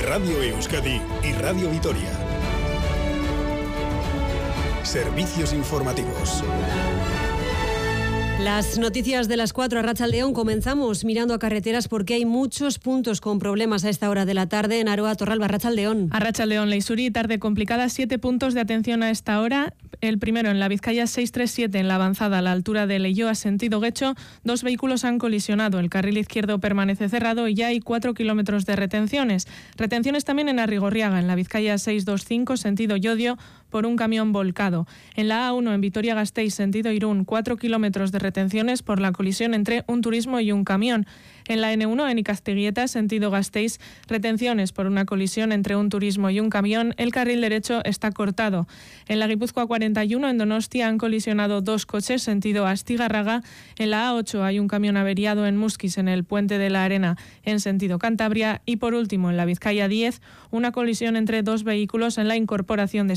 Radio Euskadi y Radio Vitoria. Servicios informativos. Las noticias de las 4 a Arratsaldeon. Comenzamos mirando a carreteras porque hay muchos puntos con problemas a esta hora de la tarde. En Aroa, Torralba, Arratsaldeon. Arratsaldeon, Leizuri, tarde complicada, 7 puntos de atención a esta hora. El primero en la Vizcaya 637, en la avanzada a la altura de Leioa, sentido Guecho. 2 vehículos han colisionado. El carril izquierdo permanece cerrado y ya hay 4 kilómetros de retenciones. Retenciones también en Arrigorriaga, en la Vizcaya 625, sentido Llodio, por un camión volcado. En la A1 en Vitoria-Gasteiz, sentido Irún, 4 kilómetros de retenciones por la colisión entre un turismo y un camión. En la N1 en Icazteguieta, sentido Gasteiz, retenciones por una colisión entre un turismo y un camión. El carril derecho está cortado. En la Guipúzcoa 41 en Donostia han colisionado 2 coches, sentido Astigarraga. En la A8 hay un camión averiado en Muskiz, en el Puente de la Arena, en sentido Cantabria. Y por último, en la Vizcaya 10, una colisión entre 2 vehículos en la incorporación de